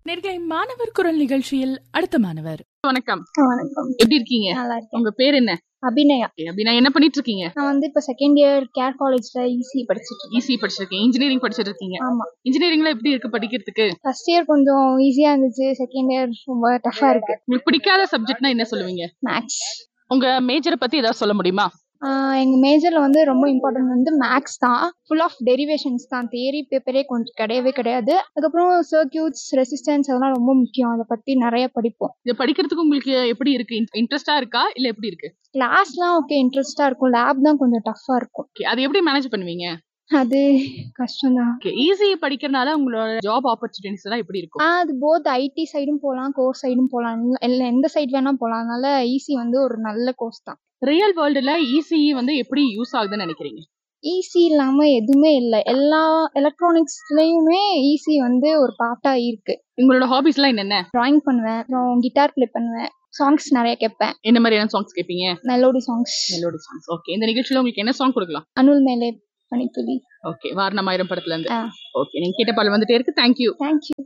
நேர்களை மாணவர் குரல் நிகழ்ச்சியில் அடுத்த மாணவர். வணக்கம். வணக்கம். எப்படி இருக்கீங்க? நல்லா இருக்கேன். உங்க பேர் என்ன? அபிநயா. அபிநயா, என்ன பண்ணிட்டு இருக்கீங்க? நான் இப்ப செகண்ட் இயர் கேர் காலேஜ்ல இசி படிச்சிட்டு இருக்கேன். இசி படிச்சிருக்கீங்க, இன்ஜினியரிங் படிச்சிட்டு இருக்கீங்க. ஆமா. இன்ஜினியரிங்ல எப்படி இருக்கு படிக்கிறதுக்கு? ஃபர்ஸ்ட் இயர் கொஞ்சம் ஈஸியா இருந்துச்சு, செகண்ட் இயர் ரொம்ப டஃபா இருக்கு. உங்களுக்கு பிடிக்காத சப்ஜெக்ட்னா என்ன சொல்லுவீங்க? மேக்ஸ். உங்க மேஜரை பத்தி ஏதாவது சொல்ல முடியுமா? எங்க மேஜர்ல ரொம்ப இம்பார்ட்டன்ட் மேக்ஸ் தான். ஃபுல் ஆஃப் டெரிவேஷன்ஸ் தான். தியரி பேப்பரே கொஞ்சம் கிடையவே கிடையாது. அதுக்கப்புறம் சர்க்யூட்ஸ், ரெசிஸ்டன்ஸ் அதெல்லாம் ரொம்ப முக்கியம். அதை பத்தி நிறைய படிப்போம். இது படிக்கிறதுக்கு உங்களுக்கு எப்படி இருக்கு? இன்ட்ரெஸ்டா இருக்கா இல்ல எப்படி இருக்கு? கிளாஸ்லாம் ஓகே, இன்ட்ரெஸ்டா இருக்கும். லேப் தான் கொஞ்சம் டஃபா இருக்கும். அது எப்படி மேனேஜ் பண்ணுவீங்க? அது கஷ்டம் தான். ஈஸி படிக்கிறதுனால உங்களோட ஜாப் ஆப்பர்ச்சுனிட்டிஸ் எல்லாம் எப்படி இருக்கும்? அது போத் ஐடி சைடும் போகலாம், கோர்ஸ் சைடும் போகலாம். எந்த சைடு வேணா போகலாம். அதனால ஈஸி ஒரு நல்ல கோர்ஸ் தான். ரியல் வேர்ல்டுல இசி எப்படி யூஸ் ஆகுதுன்னு நினைக்கிறீங்க? ஈஸி இல்லாம எதுவுமே இல்லை. எல்லா எலக்ட்ரானிக்ஸ்லயுமே ஈஸி ஒரு பார்ட்டா இருக்கு. உங்களோட ஹாபிஸ் எல்லாம் என்னென்ன? டிராயிங் பண்ணுவேன், அப்புறம் கிட்டார் பிளே பண்ணுவேன், சாங்ஸ் நிறைய கேட்பேன். என்ன மாதிரியான சாங்ஸ் கேட்பீங்க? Melody songs. Melody songs. Okay. இந்த நிகழ்ச்சியில உங்களுக்கு என்ன சாங் கொடுக்கலாம்? அனுல் மேலே பனித்துளி. ஓகே. வாரணமாயிரம் படத்துல இருந்து. ஓகே, நீங்க கேட்ட பாடல் வந்துட்டே இருக்கு. தேங்க்யூ. தேங்க்யூ.